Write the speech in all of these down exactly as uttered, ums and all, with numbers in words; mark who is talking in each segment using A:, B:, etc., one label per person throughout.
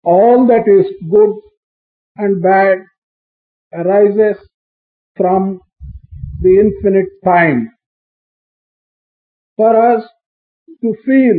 A: all that is good and bad arises from the infinite time. For us to feel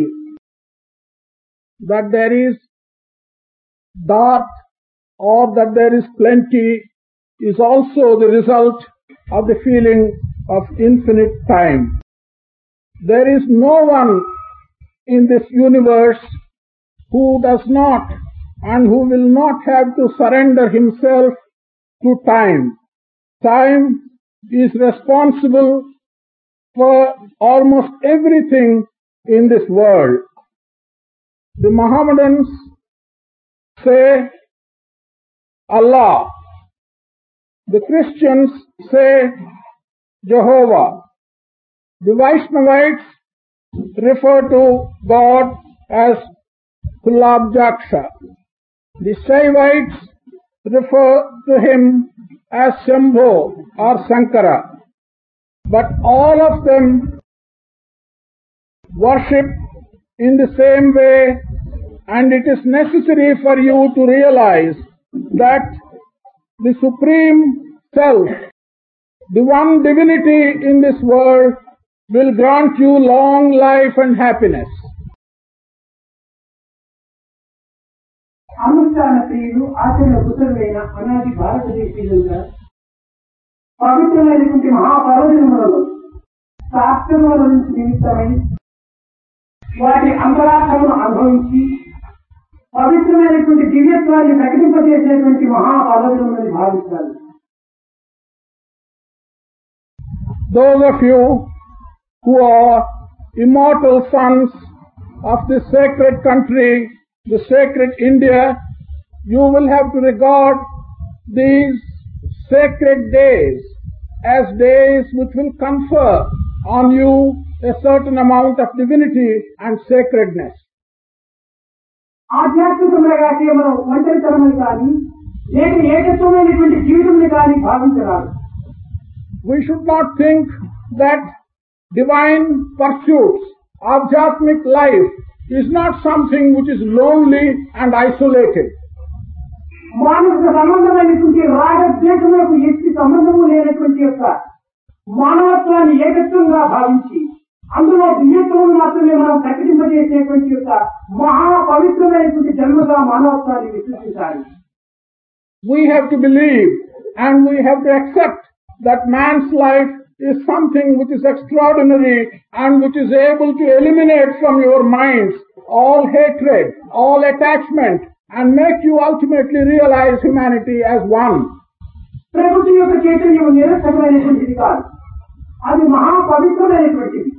A: that there is dearth or that there is plenty is also the result of the feeling of infinite time. There is no one in this universe who does not and who will not have to surrender himself to time. Time is responsible for almost everything in this world. The Mohammedans say Allah. The Christians say Jehovah. The Vaishnavites refer to God as Kulab Jaksha. The Shaivites refer to him as Shambho or Sankara. But all of them worship in the same way, and it is necessary for you to realize that the Supreme Self, the one divinity in this world, will grant you long life and happiness.
B: అనుష్ఠాన ప్రియులు ఆచరణ కుశలులైన అనాది భారతదేశీయులుగా పవిత్రమైనటువంటి మహాపర్వదినములను శాస్త్రముల నుంచి నిమిత్తమై వాటి అంతరార్థమును అనుభవించి పవిత్రమైనటువంటి దివ్యత్వాన్ని ప్రకటింపజేసేటువంటి మహాపర్వదినములని భావిస్తారు.
A: Those of you who are immortal sons of this sacred country, the sacred India, you will have to regard these sacred days as days which will confer on you a certain amount of divinity and sacredness.
B: ఆధ్యాత్మికంగా కేవలం ఒంటరితనమని కానీ లేక ఏకత్వమైనటువంటి జీవితంని కానీ భావించరాదు.
A: We should not think that divine pursuits, adhyatmic life, is not something which is lonely and isolated.
B: మానసిక సంబంధమైనటువంటి రాగద్వేషములకు ఎట్టి సంబంధము లేనటువంటి యొక్క మానవత్వాన్ని ఏకత్వంగా భావించి అందులో దివ్యత్వమును మాత్రమే మనం ప్రకటింపజేసేటువంటి యొక్క మహాపవిత్రమైనటువంటి జన్మగా మానవత్వాన్ని విశ్వసించాలి.
A: We have to believe and we have to accept that man's life is something which is extraordinary and which is able to eliminate from your minds all hatred, all attachment, and make you ultimately realize humanity as one.
B: ప్రకృతి యొక్క చైతన్యం నిరర్థకమైనటువంటిది కాదు, అది మహాపవిత్రమైనటువంటిది.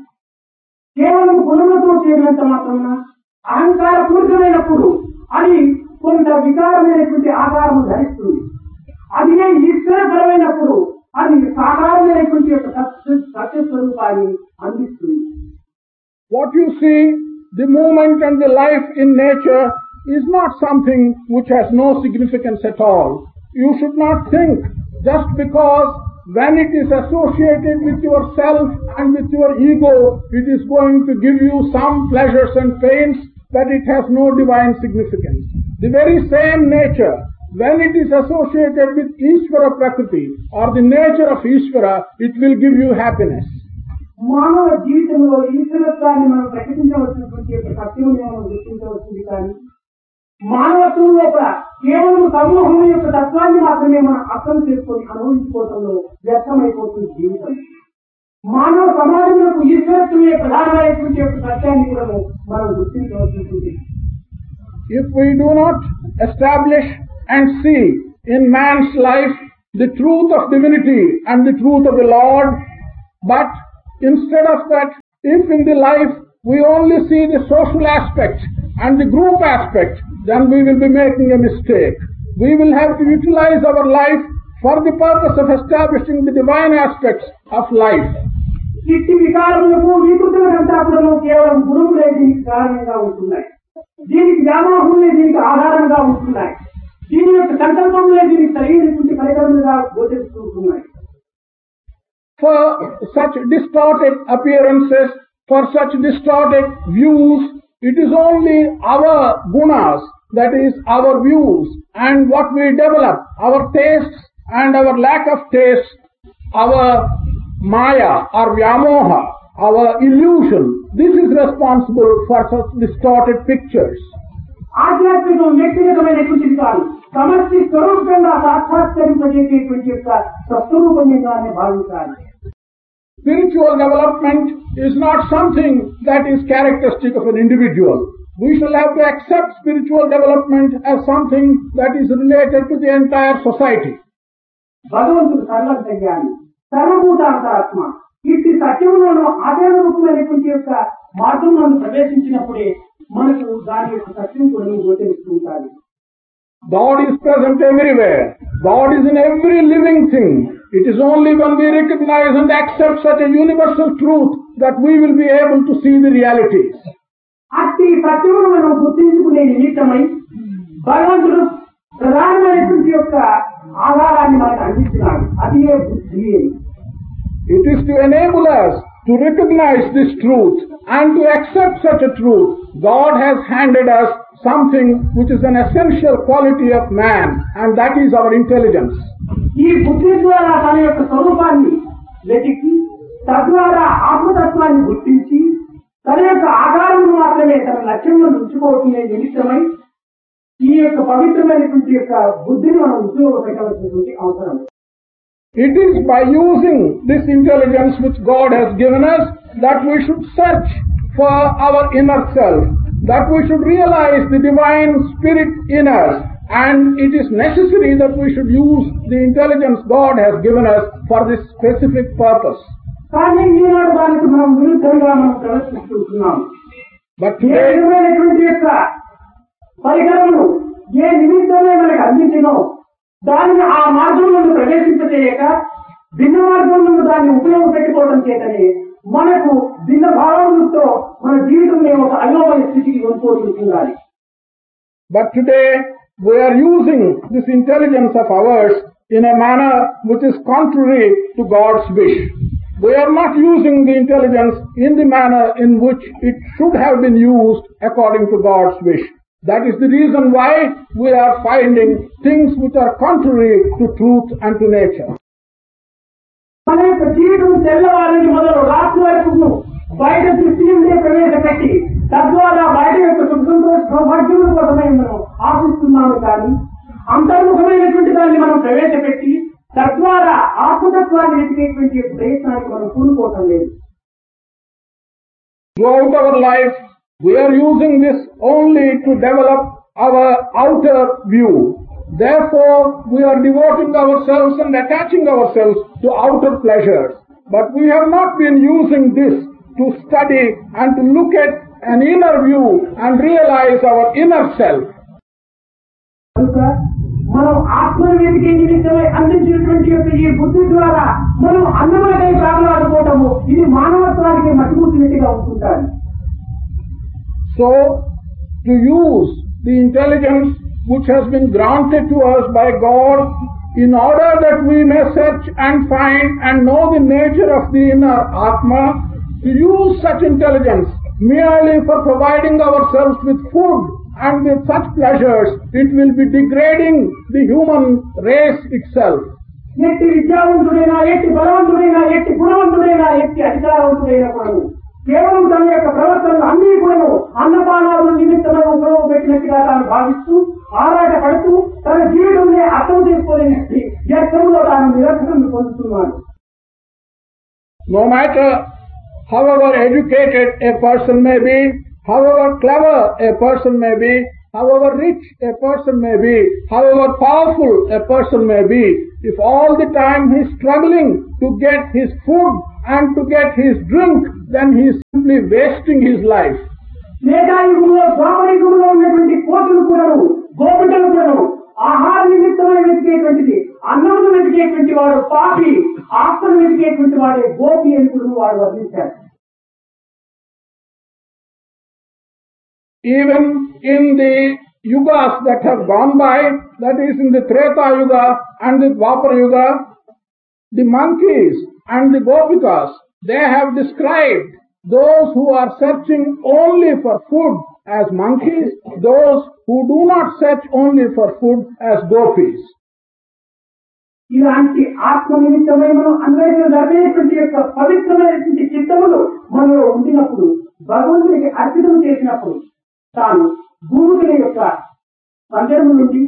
B: కేవలం గుణములతో చేరినంత మాత్రమున అహంకారపూరితమైనప్పుడు అది కొంత వికారమైనటువంటి ఆకారము ధరిస్తుంది. అదే ఈశ్వరపరమైనప్పుడు అది సాకారమైనటువంటి యొక్క సత్యస్వరూపాన్ని అందిస్తుంది.
A: What you see, the movement and the life in nature is not something which has no significance at all. You should not think just because when it is associated with yourself and with your ego, it is going to give you some pleasures and pains, that it has no divine significance. The very same nature, when it is associated with Ishvara Prakriti or the nature of Ishvara, it will give you happiness.
B: మానవ జీవితంలో ఈశ్వరత్వాన్ని మనం ప్రకటించవలసినటువంటి యొక్క సత్యముని మనం గుర్తించవలసింది కానీ మానవత్వం లోపల కేవలం సమూహం యొక్క తత్వాన్ని మాత్రమే మనం అర్థం చేసుకొని అనుభవించుకోవడంలో వ్యర్థమైపోతుంది జీవితం. మానవ సమాజంలో ఈశ్వరత్వమే ప్రధానమైనటువంటి యొక్క సత్యాన్ని కూడా మనం గుర్తించవలసి ఉంటుంది.
A: If we do not establish and see in man's life the truth of divinity and the truth of the Lord, but instead of that, if in the life we only see the social aspect and the group aspect, then we will be making a mistake. We will have to utilize our life for the purpose of establishing the divine aspects of life.
B: ఇట్టి వికారములకు వికృతులంతా కూడా కేవలం గురువులే దీనికి కారణంగా ఉంటున్నాయి. దీనికి వ్యామోహములే దీనికి ఆధారంగా ఉంటున్నాయి. దీని యొక్క సంకల్పములే దీనికి సరైనటువంటి పరికరములుగా గోచరిస్తున్నాయి.
A: For such distorted appearances, for such distorted views, it is only our gunas, that is our views and what we develop, our tastes and our lack of taste, our maya or vyamoha, our illusion, this is responsible for such distorted pictures.
B: ఆధ్యాత్మికం వ్యక్తిగతమైనటువంటిది కాదు, సమష్టి స్వరూపంగా సాక్షాత్కరింపజేసేటువంటి యొక్క స్వస్వరూపంగానే భావించాలి.
A: Spiritual development is not something that is characteristic of an individual. We shall have to accept spiritual development as something that is related to the entire society.
B: భగవంతుడు సర్వజ్ఞాని, సర్వభూతాంతరాత్మ. ఇట్టి సత్యంలోనూ అదే రూపమైనటువంటి యొక్క మార్గంలో ప్రవేశించినప్పుడే మనకు దాని యొక్క సత్యం కూడా గోచరిస్తూ ఉంటాయి.
A: God is present everywhere. God is in every living thing. It is only when we recognize and accept such a universal truth that we will be able to see the realities.
B: అట్టి సత్యమును మనం గుర్తించుకునే నిమిత్తమై భగవంతుడు ప్రధానమైనటువంటి యొక్క ఆధారాన్ని మనకు అందిస్తున్నాడు. అది బుద్ధి.
A: It is to enable us to recognize this truth and to accept such a truth. God has handed us something which is an essential quality of man, and that is our intelligence.
B: ఈ బుద్ధి ద్వారా తన యొక్క స్వరూపాన్ని వెతికి తద్వారా ఆత్మతత్వాన్ని గుర్తించి తన యొక్క ఆధారమును మాత్రమే తన లక్ష్యంలో ఉంచుకోవటమే నిమిత్తమై ఈ యొక్క పవిత్రమైనటువంటి యొక్క బుద్ధిని మనం ఉపయోగపెట్టవలసినటువంటి అవసరం.
A: It is by using this intelligence which God has given us that we should search for our inner self, that we should realize the divine spirit in us, and it is necessary that we should use the intelligence God has given us for this specific purpose.
B: కానీ ఈనాడు దానికి మనం విరుద్ధంగా మనం ప్రవర్తిస్తున్నాం.
A: But today,
B: పరికరమును ఏ నిమిత్తమే మనకు అందించినో దానిని ఆ మార్గంలో ప్రవేశింపచేయక భిన్న మార్గంలో దాన్ని ఉపయోగపెట్టుకోవడం చేతనే మనకు భిన్న భావములతో మన జీవితంలో ఒక అయోమయ స్థితికి వెళ్ళిపోతుండాలి.
A: But today we are using this intelligence of ours in a manner which is contrary to God's wish. We are not using the intelligence in the manner in which it should have been used according to God's wish. That is the reason why we are finding things which are contrary to truth and to nature.
B: మన యొక్క జీవితం తెల్లవారిని మొదలు రాత్రి వరకు బయట దృష్టి నుండి ప్రవేశపెట్టి తద్వారా బయట యొక్క సుఖ సంతోష సౌభాగ్యం కోసమే మనం ఆశిస్తున్నాము. కానీ అంతర్ముఖమైనటువంటి దాన్ని మనం ప్రవేశపెట్టి తద్వారా ఆత్మతత్వాన్ని వెతికేటువంటి ప్రయత్నానికి మనం పూనుకోవటం లేదు.
A: Throughout our life, we are using this only to develop our outer view. Therefore, we are devoting ourselves and attaching ourselves to outer pleasures. But we have not been using this to study and to look at an inner view and realize our inner self.
B: మనం ఆత్మను వెతికే నిమిత్తమై అందించినటువంటి యొక్క ఈ బుద్ధి ద్వారా మనం అన్నమయ్యే ప్రాణాడుకోవటము ఇది మానవత్వానికి మతిమూసినట్టుగా ఉంటుంటారు.
A: So, to use the intelligence which has been granted to us by God in order that we may search and find and know the nature of the inner Atma, to use such intelligence merely for providing ourselves with food and with such pleasures, it will be degrading the human race itself.
B: ఎట్టి విద్యావంతుడైనా ఎట్టి బలవంతుడైనా ఎట్టి గుణవంతుడైనా ఎట్టి అధికారవంతుడైనా కూడా కేవలం తన యొక్క ప్రవర్తనలు అన్ని కూడా అన్నపానాలు నిమిత్తమైన ఉపయోగపెట్టినట్టుగా తాను భావిస్తూ ఆరాట పడుతూ తన జీవితంలో అర్థం చేసుకోలేని వ్యర్థంలో తాను నిరర్థకం పొందుతున్నాడు.
A: No matter however educated a person may be, however clever a person may be, however rich a person may be, however powerful a person may be, if all the time he is struggling to get his food and to get his drink, then he is simply wasting his life.
B: మేఘాయుగంలో ద్వాపరయుగంలో ఉన్నటువంటి కోతులు కూడా గోపికలు కూడా ఆహార నిమిత్తమై వెతికేటువంటిది అన్నమును వెతికేటువంటి వాడు పాపి, ఆత్మను వెతికేటువంటి వాడే గోపి అని కూడా వాడు వర్ణించారు.
A: Even in the yugas that have gone by, that is in the Treta Yuga and the Dwapara Yuga, the monkeys and the gopikas, they have described those who are searching only for food as monkeys, those who do not search only for food as gopis.
B: ఇలాంటి ఆత్మ నిమిత్తమై మనం అన్వేషణ జరిగేటువంటి యొక్క పవిత్రమైనటువంటి చిత్తములు మనలో ఉండినప్పుడు భగవంతునికి అర్పితం చేసినప్పుడు తాను భూమికుల యొక్క పంజరము నుండి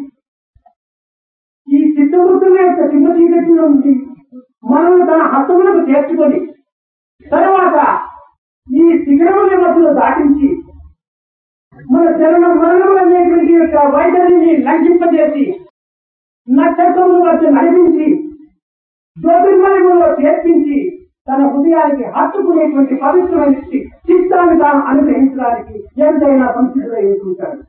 B: ఈ చిత్తవృత్తుల యొక్క చిన్న చీకటి నుండి మనం తన హస్తములకు చేర్చుకొని తర్వాత ఈ శిఖరముల మధ్యలో దాటించి మన చరణ మరణములు అనేటువంటి యొక్క వైఖరిని లంఘింపజేసి నక్షత్రముల మధ్య నడిపించి జ్యోతిర్మయములో చేర్పించి తన హృదయానికి హత్తుకునేటువంటి పవిత్రమైన చిత్తాన్ని తాను అనుగ్రహించడానికి ఎంతైనా సంసిద్ధులై ఉంటుంటాడు.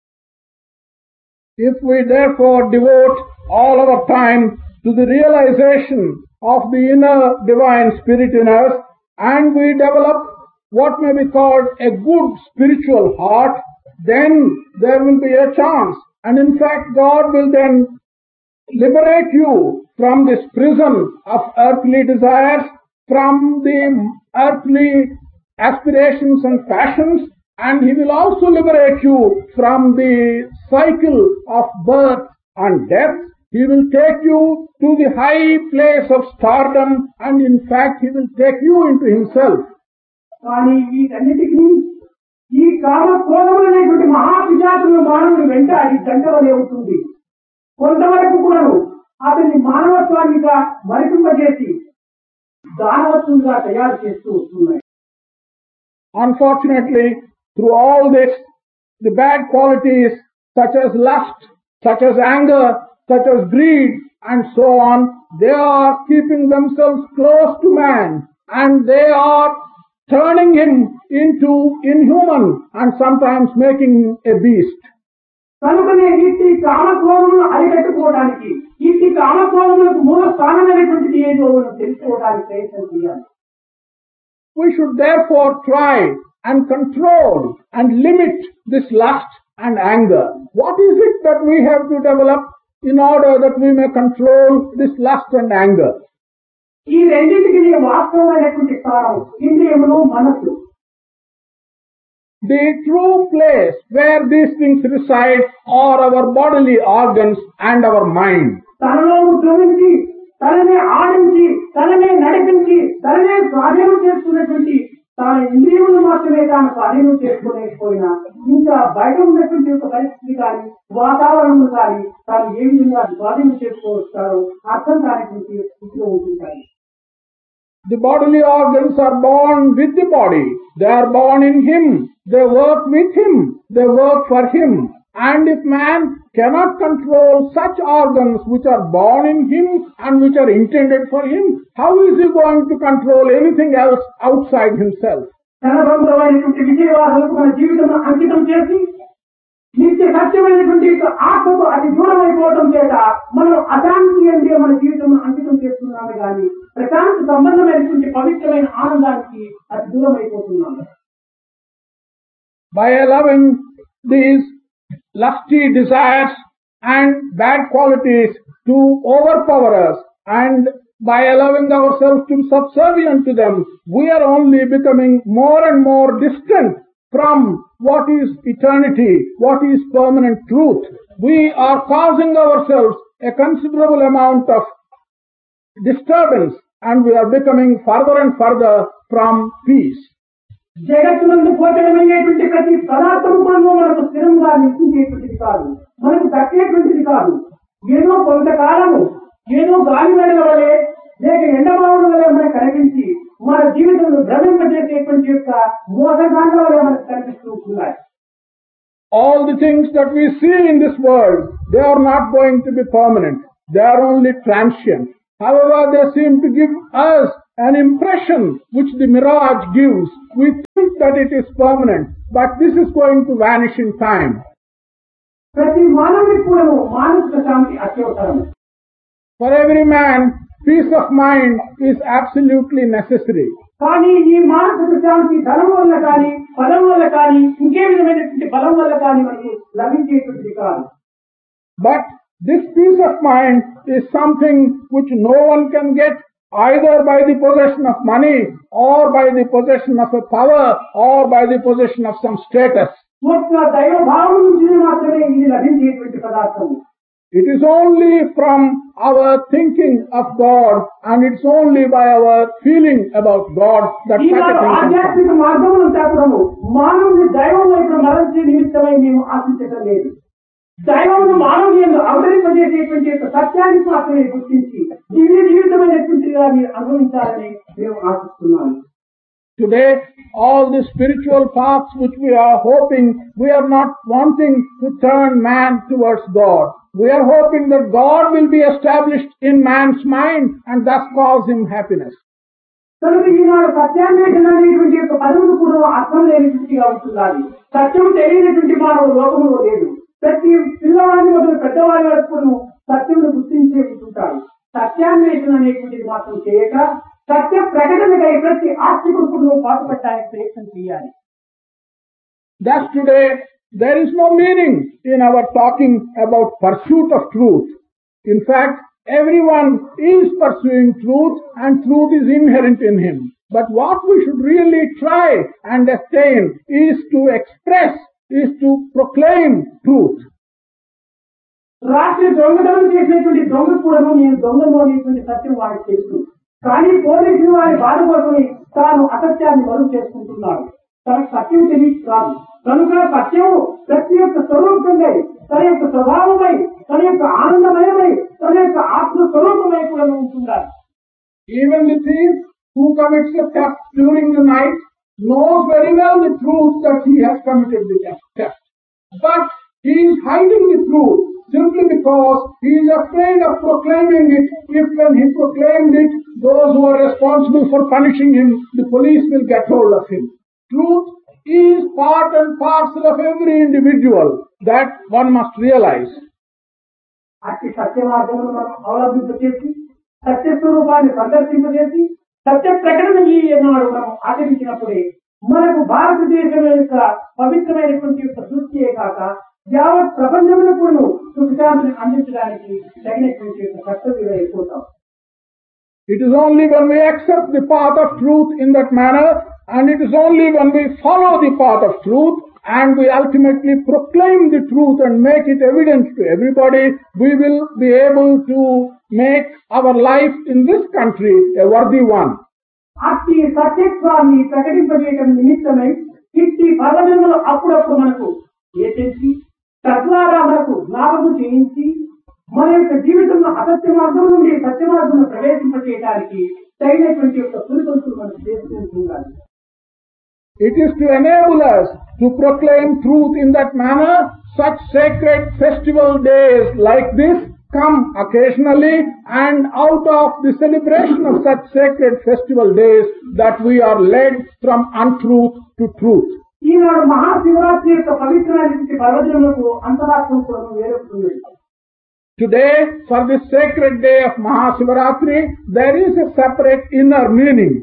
A: If we therefore devote all our time to the realization of the inner divine spirit in us, and we develop what may be called a good spiritual heart, then there will be a chance, and in fact God will then liberate you from this prison of earthly desires, from the earthly aspirations and passions, and He will also liberate you from the cycle of birth and death. He will take you to the high place of stardom, and in fact He will take you into Himself.
B: కానీ వీటన్నిటికీ ఈ కామ క్రోధములనేటువంటి మహాపిశాచులు మానవుని వెంటాడి దండవలే ఉంటుంది. కొంతవరకు కూడాను అతన్ని మానవత్వాన్నిగా మరిపింపజేసి దానవత్వంగా తయారు చేస్తూ వస్తున్నాయి.
A: Unfortunately, through all this, the bad qualities such as lust, such as anger, such as greed, and so on, they are keeping themselves close to man, and they are turning him into inhuman and sometimes making a beast.
B: కనుకనే ఇట్టి కామక్రోధములను అరికట్టుకోవడానికి, ఇట్టి కామక్రోధములకు మూల స్థానమైనటువంటిది ఏదో మనం తెలుసుకోవడానికి ప్రయత్నం చేయాలి.
A: We should therefore try and control and limit this lust and anger. What is it that we have to develop in order that we may control this lust and anger?
B: ఈ రెండింటికి వాస్తవమైనటువంటి స్థానం ఇంద్రియములు, మనస్సు.
A: The true place where these things reside are our bodily organs and our mind.
B: తనలో ఉద్భవించి, తననే ఆడించి, తననే నడిపించి, తననే స్వాధీనం చేసుకున్నటువంటి తాను ఇంద్రియములు మాత్రమే తాను స్వాధీనం చేసుకోలేకపోయినా ఇంకా బయట ఉన్నటువంటి ఒక పరిస్థితి కానీ వాతావరణం కానీ తాను ఏ విధంగా స్వాధీనం చేసుకోవస్తారో అర్థం కానిటువంటి స్థితిలో ఉంటుంటాయి.
A: The bodily organs are born with the body. They are born in Him. They work with Him. They work for Him. And if man cannot control such organs which are born in Him and which are intended for Him, how is he going to control anything else outside himself?
B: ధనబంధమైనటువంటి విజయవాదాలకు మన జీవితం అంకితం చేసి నిత్య సత్యమైనటువంటి ఆత్మకు అతి దూరమైపోవడం చేత మనం అశాంతి అంటే మన జీవితం అంకితం చేస్తున్నాము కానీ ప్రశాంతి సంబంధమైనటువంటి పవిత్రమైన ఆనందానికి అతి దూరమైపోతున్నాము.
A: By allowing these lusty desires and bad qualities to overpower us, and by allowing ourselves to be subservient to them, we are only becoming more and more distant from what is eternity, what is permanent truth. We are causing ourselves a considerable amount of disturbance, and we are becoming further and further from peace.
B: జగత్తునందు పోచడమయ్యేటువంటి ప్రతి పదార్థము కూడా మనకు స్థిరంగా నిలిచేటువంటిది కాదు, మనకు దక్కేటువంటిది కాదు. ఏదో కొంతకాలము ఏదో గాలి వెళ్ళ వలె లేక ఎండమావుల వలె మనకు కనిపించి మన జీవితంలో భ్రమింపజేసేటువంటి యొక్క మోసగాండ్ల వలె మనకు కనిపిస్తూ ఉంటున్నాయి.
A: All the things that we see in this world, they are not going to be permanent. They are only transient. However, they seem to give us an impression which the mirage gives. We think that it is permanent, but this is going to vanish in time.
B: ప్రతి మానవునికి కూడా మానసిక శాంతి అత్యవసరం.
A: For every man, peace of mind is absolutely necessary.
B: కానీ ఈ మానసిక శాంతి ధనం వల్ల కానీ బలం వల్ల కానీ ఇంకే విధమైనటువంటి బలం వల్ల కానీ మనకు లభించేటువంటిది కాదు.
A: But this peace of mind is something which no one can get either by the possession of money or by the possession of a power or by the possession of some status.
B: ఒక్క దైవభావం నుంచి మాత్రమే ఇది లభించేటువంటి పదార్థము.
A: It is only from our thinking of God and it's only by our feeling about God that such a
B: Eenadu
A: thing can come.
B: ఆధ్యాత్మిక మార్గమును చెప్పడము మానవుని దైవం వైపు మరల్చే నిమిత్తమై మేము ఆశించటం లేదు. దైవమును మానవుని యందు అవతరింపజేసేటువంటి యొక్క సత్యానికి మాత్రమే గుర్తించి దివ్య జీవితమైనటువంటిగా మీరు అనుభవించాలని మేము ఆశిస్తున్నాము.
A: Today, all the spiritual paths which we are hoping, we are not wanting to turn man towards God. We are hoping that God will be established in man's mind and thus cause him happiness.
B: కనుక ఈనాడు సత్యాన్వేషణ అనేటువంటి యొక్క పదవులు కూడా అర్థం లేనిగా ఉంటున్నది. సత్యం తెలియనటువంటి మానవుడు లోకంలో లేదు. ప్రతి పిల్లవాడిని మొదలు పెద్దవాడి వరకు సత్యమును గుర్తించే ఉంటాడు. సత్యాన్వేషణ అనేటువంటిది మాత్రం చేయక సత్య ప్రకటనకై ప్రతి ఆస్తికుడు పాటుపట్టడానికి ప్రయత్నం చేయాలి.
A: Thus today, there is no meaning in our talking about pursuit of truth. In fact, everyone is pursuing truth and truth is inherent in him. But what we should really try and attain is to express, is to proclaim truth.
B: రాత్రి దొంగతనం చేసినటువంటి దొంగ కూడా నేను దొంగను అనేటువంటి సత్యం వాడికి తెలుసు. కానీ పోలీసులు వారి బాధ కోసమే తాను అసత్యాన్ని మరుగు చేసుకుంటున్నాడు. తనకు సత్యం తెలియదు కాదు. కనుక సత్యం ప్రతి యొక్క స్వరూపంగా తన యొక్క స్వభావమై తన యొక్క ఆనందమయమై తన యొక్క ఆత్మ స్వరూపమై కూడా ఉంటున్నారు.
A: Even the thief who commits a theft during the night knows very well the truth that he has committed the theft. But he is hiding the truth simply because he is afraid of proclaiming it. If when he proclaimed it, those who are responsible for punishing him, the police will get hold of him. Truth is part and parcel of every individual that one must realize.
B: అట్టి సత్య మార్గమును మనం అవలంబింపచేసి సత్య స్వరూపాన్ని సందర్శింపజేసి సత్య ప్రకటన ఈ నాడు మనం ఆచరించినప్పుడే మనకు భారతదేశం యొక్క పవిత్రమైనటువంటి యొక్క దృష్టియే కాక యావత్ ప్రపంచంలో కూడా సుఖశాంతిని అందించడానికి తగినటువంటి కర్తవ్యం అయిపోతాం.
A: It is only when we accept the path of truth in that manner, and it is only when we follow the path of truth and we ultimately proclaim the truth and make it evident to everybody, we will be able to make our life in this country a worthy one.
B: అట్టి సత్యత్వాన్ని ప్రకటింపజేయడం నిమిత్తమై ఇట్టి పర్వదినములు అప్పుడప్పుడు మనకు ఏచించి తద్వారా మనకు జ్ఞాపకం చేయించి మన యొక్క జీవితంలో అసత్య మార్గం నుండి సత్య మార్గంలో ప్రవేశింపజేయడానికి తగినటువంటి యొక్క సులుకలు మనం చేసుకుంటూ ఉండాలి.
A: It is to enable us to proclaim truth in that manner. Such sacred festival days like this come occasionally, and out of the celebration of such sacred festival days that we are led from untruth to truth.
B: ఈనాడు మహాశివరాత్రి యొక్క పవిత్రమైనటువంటి పర్వదినములకు అంతరాత్మ కూడా వేరొస్తుంది.
A: Today, for this sacred day of Mahasivaratri, there is a separate inner meaning.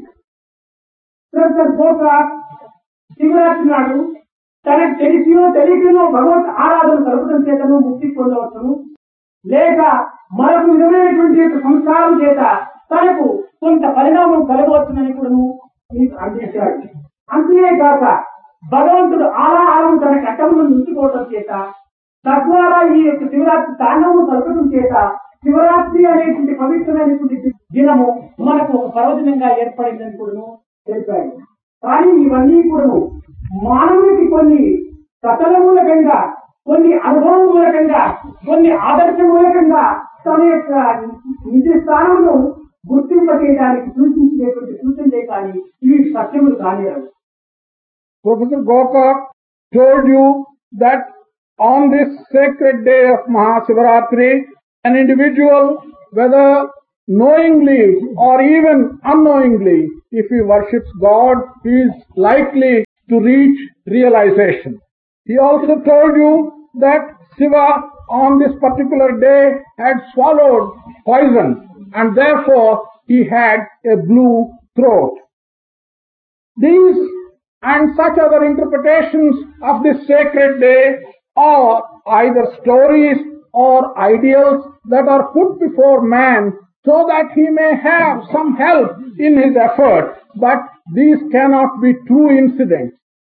B: Shivaratri నాడు తనకు తెలిసినో తెలియకనో భగవత్ ఆరాధన కలపడం చేతను ముక్తి పొందవచ్చును, లేక మరొక విధమైనటువంటి సంస్కారం చేత తనకు కొంత పరిణామం కలగవచ్చునని కూడా మీకు అందించాడు. అంతేకాక భగవంతుడు ఆలాహారం తన కట్టములను ఉంచుకోవటం చేత తద్వారా ఈ యొక్క శివరాత్రి తాండవము కలపడం చేత శివరాత్రి అనేటువంటి పవిత్రమైనటువంటి దినము మనకు ఒక పర్వదినంగా ఏర్పడిందని కూడా తెలిపాడు. కానీ ఇవన్నీ కూడా మానవునికి కొన్ని కథల మూలకంగా, కొన్ని అనుభవం మూలకంగా, కొన్ని ఆదర్శ మూలకంగా తన యొక్క నిజ స్థానంలో గుర్తింపజేయడానికి సూచించేటువంటి సూచనలే కానీ ఇవి సత్యములు కానిరావు.
A: Professor Gokak told you that on this sacred day of Mahasivaratri, an individual, whether knowingly or even unknowingly, if he worships God, he is likely to reach realization. He also told you that Shiva on this particular day had swallowed poison and therefore he had a blue throat. These and such other interpretations of this sacred day are either stories or ideals that are put before man so that he may have some help in his effort, but these cannot be true incidents.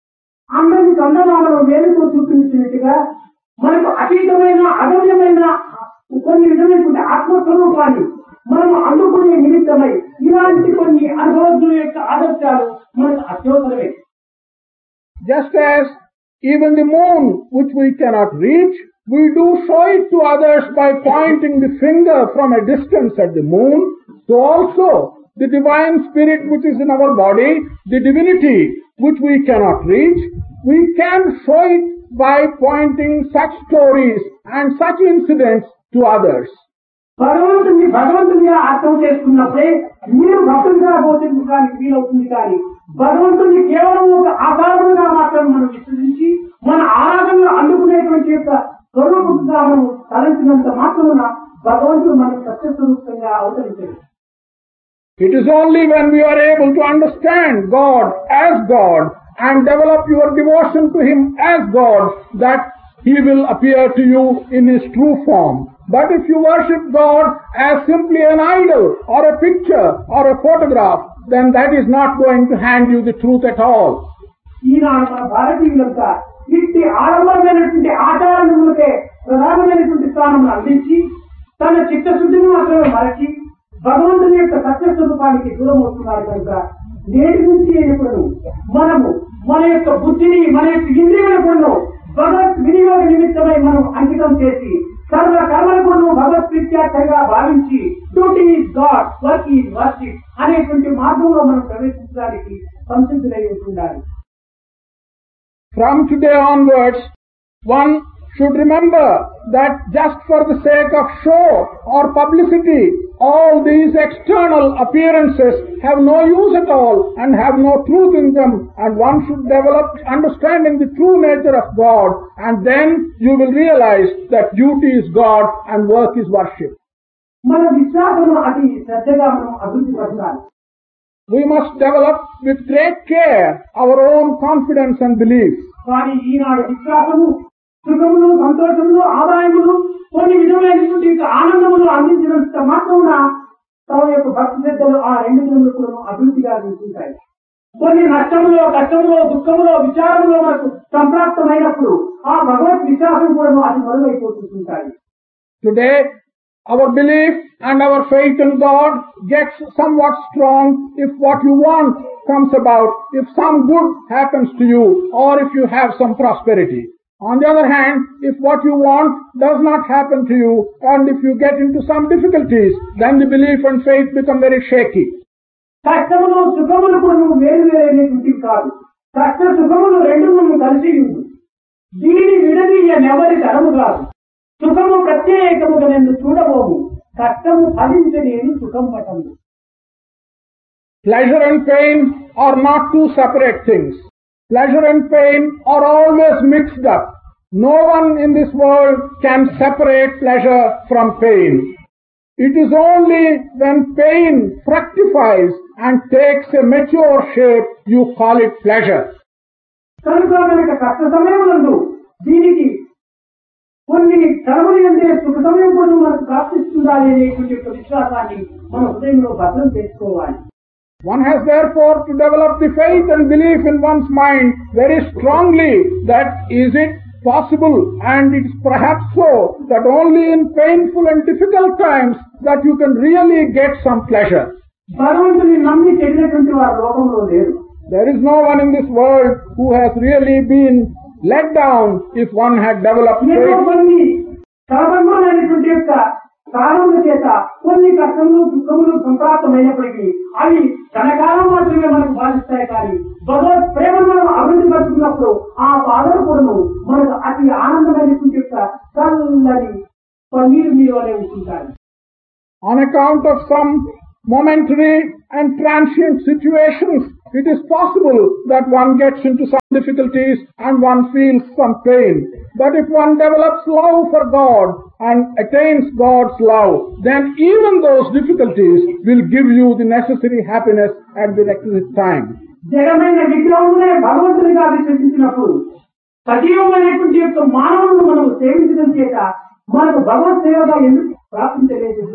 B: అందరి చందమామను వేలుతో చూపించినట్టుగా మనకు అతీతమైన అగమ్యమైన కొన్ని విధమైనటువంటి ఆత్మస్వరూపాన్ని మనం అందుకునే నిమిత్తమై ఇలాంటి కొన్ని అనుభవజ్ఞుల యొక్క ఆదర్శాలు మనకు అత్యవసరమే.
A: Just as even the moon, which we cannot reach, we do show it to others by pointing the finger from a distance at the moon, so also the divine spirit which is in our body, the divinity which we cannot reach, we can show it by pointing such stories and such incidents to others.
B: భగవంతుని భగవంతునిగా అర్థం చేసుకున్నప్పుడే మీరు భక్తులుగా బోధించడానికి వీలవుతుంది. కానీ భగవంతుని కేవలం ఒక ఆధారంగా మాత్రం మనం విశ్వసించి మన ఆరాధనలు అందుకునేటువంటి యొక్క స్వరూపంగా మనం తలంచినంత మాత్రమున భగవంతుడు మనకు సత్యస్వరూపంగా అవతరించారు.
A: It is only when we are able to understand God as God and develop your devotion to Him as God that He will appear to you in His true form. But if you worship God as simply an idol or a picture or a photograph, then that is not going to hand you the truth at all.
B: ఈనాడు మన భారతీయులంతా ఇట్టి ఆడంబరమైనటువంటి ఆచారాలకే ప్రధానమైనటువంటి స్థానం అందించి తన చిత్తశుద్ధిని మాత్రమే మరచి భగవంతుని యొక్క సత్యస్వరూపానికి దూరం అవుతున్నారు. కనుక నేటి నుంచి ఎప్పుడు మనము మన యొక్క బుద్ధిని మన యొక్క ఇంద్రియాలను భగవత్ వినియోగ నిమిత్తమై మనం అంకితం చేసి సర్వ కర్మలను భగవత్ ప్రీత్యార్థంగా భావించి duty is God, work is worship అనేటువంటి మార్గంలో మనం ప్రవేశించడానికి సంసిద్ధులై ఉంటున్నారు.
A: From today onwards, one should remember that just for the sake of show or publicity, all these external appearances have no use at all and have no truth in them, and one should develop understanding the true nature of God, and then you will realize that duty is God and work is worship.
B: మన విశ్వాసము అతి శ్రద్ధగా మనం అభివృద్ధి పరచాలి.
A: We must develop with great care our own confidence and belief.
B: కానీ ఈనాడు విశ్వాసము సుఖములు, సంతోషములు, ఆదాయములు, కొన్ని విధమైనటువంటి ఆనందములు అందించినంత మాత్రమున తమ యొక్క భక్తి శ్రద్ధలు ఆ రెండు విధములు అభివృద్ధిగా ఉంటాయి. కొన్ని నష్టములో, కష్టములో, దుఃఖములో, విచారములో మనకు సంప్రాప్తమైనప్పుడు ఆ భగవత్ విశ్వాసం కూడా అది మరుగైపోతుంటాయి.
A: Today, our belief and our faith in God gets somewhat strong if what you want comes about, if some good happens to you, or if you have some prosperity. On the other hand, if what you want does not happen to you, and if you get into some difficulties, then the belief and faith become very shaky.
B: కష్టములు సుఖములు కూడా నువ్వు వేరు వేరేటువంటి కాదు. కష్ట సుఖములు రెండు నువ్వు కలిసి ఉంది. దీని విడదీయ నెవరి తరము కాదు. సుఖము ప్రత్యేకముగా నిన్ను చూడబోము, కష్టము ఫలించలేని సుఖం పటము.
A: Pleasure and pain are not two separate things. Pleasure and pain are always mixed up. No one in this world can separate pleasure from pain. It is only when pain fructifies and takes a mature shape you call it pleasure.
B: కనుక కనుక కష్ట సమయములందు దీనికి కొన్ని కర్మలు అంటే సుఖ సమయం కూడా మనకు ప్రాప్తిస్తుందని అనేటువంటి విశ్వాసాన్ని మన హృదయంలో భద్రం చేసుకోవాలి.
A: One has therefore to develop the faith and belief in one's mind very strongly that is it possible, and it is perhaps so, that only in painful and difficult times that you can really get some pleasure.
B: భగవంతుని నమ్మి చెడినటువంటి వారు లోకంలో లేరు.
A: There is no one in this world who has really been let down if one had developed faith.
B: కొన్ని సాధారణమైనటువంటి యొక్క కారణముల చేత కొన్ని కష్టములు, దుఃఖములు సంప్రాప్తమైనప్పటికీ అవి క్షణకాలం మాత్రమే మనకు బాధిస్తాయి. కానీ భగవత్ ప్రేమను మనం అభివృద్ధి పరుచుకున్నప్పుడు ఆ బాధలు కూడా మనకు అతి ఆనందమైనటువంటి యొక్క చల్లని పన్నీరు నీరువలే ఉంటుంటాయి.
A: On account of some momentary and transient situations, it is possible that one gets into some difficulties and one feels some pain. But if one develops love for God and attains God's love, then even those difficulties will give you the necessary happiness at the requisite time.
B: జగమైన విగ్రహమునే భగవంతునిగా విశ్వసించినప్పుడు సజీవమైనటువంటి యొక్క మానవులను మనం సేవించడం చేత మనకు భగవత్ సేవగా ఎందుకు ప్రాప్తించలేదు?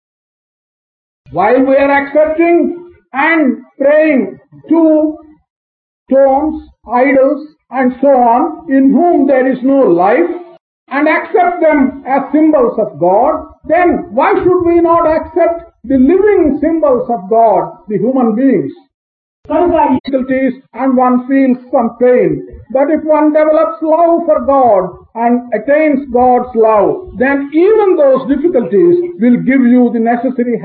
A: While we are accepting and praying to stones, idols, and so on, in whom there is no life, and accept them as symbols of God, then why should we not accept the living symbols of God, the human beings?
B: కనుక ఈ
A: Difficulties and one feels some pain. But if one develops love for God and attains God's love, then even those difficulties will give you the necessary